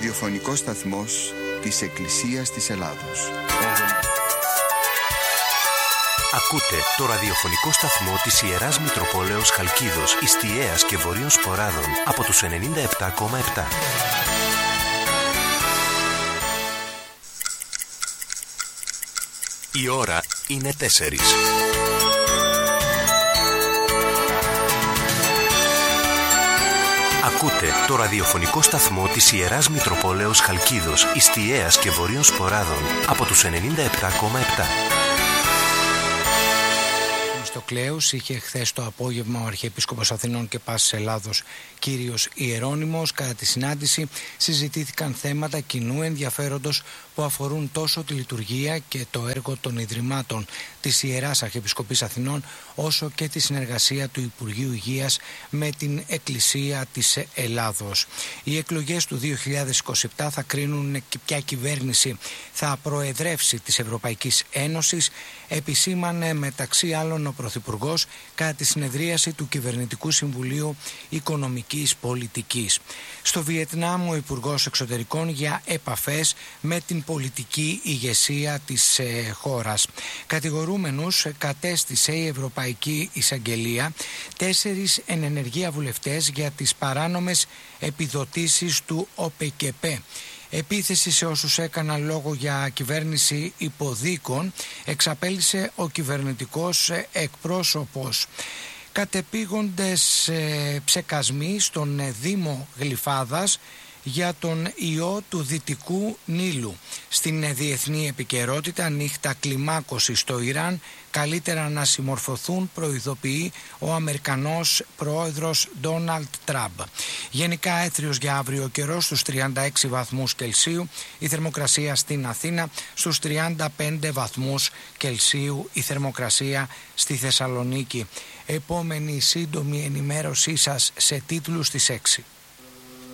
ραδιοφωνικός σταθμός της Εκκλησίας της Ελλάδος. Ακούτε το ραδιοφωνικό σταθμό της Ιεράς Μητροπόλεως Χαλκίδος, Ιστιαίας και Βορείων Σποράδων από τους 97,7. Η ώρα είναι 4. Ακούτε το ραδιοφωνικό σταθμό της Ιεράς Μητροπόλεως Χαλκίδος, Ιστιαίας και Βορείων Σποράδων από τους 97,7. Στο Κλέους είχε χθες το απόγευμα ο Αρχιεπίσκοπος Αθηνών και Πάσης Ελλάδος κύριος Ιερώνυμος. Κατά τη συνάντηση συζητήθηκαν θέματα κοινού ενδιαφέροντος που αφορούν τόσο τη λειτουργία και το έργο των Ιδρυμάτων της Ιεράς Αρχιεπισκοπής Αθηνών, όσο και τη συνεργασία του Υπουργείου Υγείας με την Εκκλησία της Ελλάδος. Οι εκλογές του 2027 θα κρίνουν ποια κυβέρνηση θα προεδρεύσει της Ευρωπαϊκής Ένωσης, επισήμανε μεταξύ άλλων ο Πρωθυπουργός κατά τη συνεδρίαση του Κυβερνητικού Συμβουλίου Οικονομικής Πολιτικής. Στο Βιετνάμ ο Υπουργός Εξωτερικών για επαφές με την πολιτική ηγεσία της χώρας. Κατηγορούμενους κατέστησε η Ευρωπαϊκή Εισαγγελία 4 εν ενεργεία βουλευτές για τις παράνομες επιδοτήσεις του ΟΠΕΚΕΠΕ. Επίθεση σε όσους έκαναν λόγο για κυβέρνηση υποδίκων εξαπέλυσε ο κυβερνητικός εκπρόσωπος. Κατεπήγοντες ψεκασμοί στον Δήμο Γλυφάδας για τον ιό του Δυτικού Νείλου. Στην διεθνή επικαιρότητα, νύχτα κλιμάκωση στο Ιράν, καλύτερα να συμμορφωθούν, προειδοποιεί ο Αμερικανός πρόεδρος Ντόναλντ Τραμπ. Γενικά έθριος για αύριο ο καιρός στους 36 βαθμούς Κελσίου, η θερμοκρασία στην Αθήνα στους 35 βαθμούς Κελσίου, η θερμοκρασία στη Θεσσαλονίκη. Επόμενη σύντομη ενημέρωσή σας σε τίτλους στις 6.